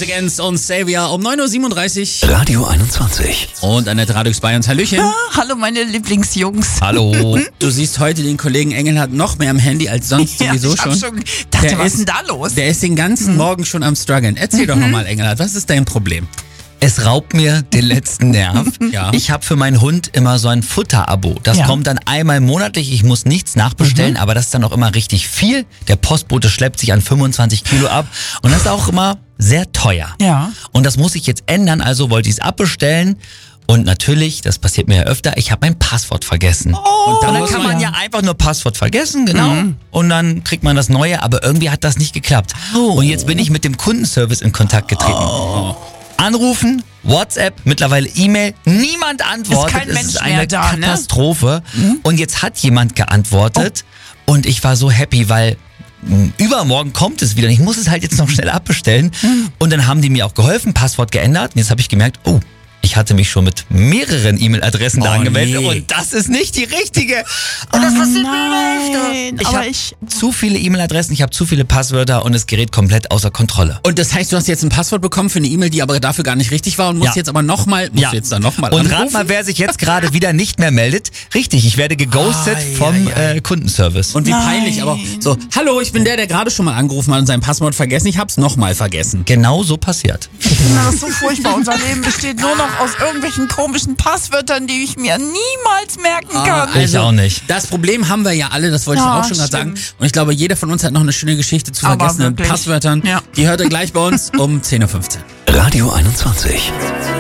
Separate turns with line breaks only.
Rise Against und Savior um 9.37 Uhr.
Radio 21.
Und Annette Radux bei uns. Hallöchen.
Hallo meine Lieblingsjungs.
Hallo. Du siehst heute den Kollegen Engelhardt noch mehr am Handy als sonst sowieso
ich hab
schon.
schon gedacht, was ist denn da los?
Der ist den ganzen Morgen schon am struggeln. Erzähl doch nochmal, Engelhardt, was ist dein Problem?
Es raubt mir den letzten Nerv.
Ja.
Ich habe für meinen Hund immer so ein Futterabo. Das
Ja.
kommt dann einmal monatlich. Ich muss nichts nachbestellen, aber das ist dann auch immer richtig viel. Der Postbote schleppt sich an 25 Kilo ab und das ist auch immer sehr teuer.
Ja.
Und das muss ich jetzt ändern, also wollte ich es abbestellen. Und natürlich, das passiert mir ja öfter, ich habe mein Passwort vergessen.
Und
Und dann
muss
kann man ja einfach nur Passwort vergessen, genau. Und dann kriegt man das neue, aber irgendwie hat das nicht geklappt. Und jetzt bin ich mit dem Kundenservice in Kontakt getreten. Anrufen, WhatsApp, mittlerweile E-Mail, niemand antwortet.
Ist kein
Es
Mensch
ist
mehr
eine
da, ne?
Katastrophe. Und jetzt hat jemand geantwortet und ich war so happy, weil übermorgen kommt es wieder und ich muss es halt jetzt noch schnell abbestellen. Und dann haben die mir auch geholfen, Passwort geändert und jetzt habe ich gemerkt, ich hatte mich schon mit mehreren E-Mail-Adressen da angemeldet
nee.
und das ist nicht die richtige. Und das passiert mir öfter. Ich habe zu viele E-Mail-Adressen, ich habe zu viele Passwörter und es gerät komplett außer Kontrolle.
Und das heißt, du hast jetzt ein Passwort bekommen für eine E-Mail, die aber dafür gar nicht richtig war und musst
Ja.
jetzt aber nochmal anrufen.
Und rat mal, wer sich jetzt gerade wieder nicht mehr meldet. Richtig, ich werde geghostet vom Kundenservice.
Und wie
Nein.
peinlich, aber so, hallo, ich bin der gerade schon mal angerufen hat und sein Passwort vergessen, ich hab's nochmal vergessen.
Genau so passiert.
Das ist so furchtbar. Unser Leben besteht nur noch aus irgendwelchen komischen Passwörtern, die ich mir niemals merken kann.
Ich auch nicht.
Das Problem haben wir ja alle, das wollte ich
Ja,
auch schon gerade sagen.
stimmt.
Und ich glaube, jeder von uns hat noch eine schöne Geschichte zu
Aber
vergessenen
wirklich.
Passwörtern.
Ja.
Die hört ihr gleich bei uns um 10.15 Uhr.
Radio 21.